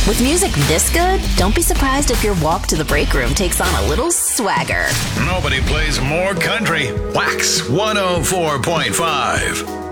With music this good, don't be surprised if your walk to the break room takes on a little swagger. Nobody plays more country. Wax 104.5.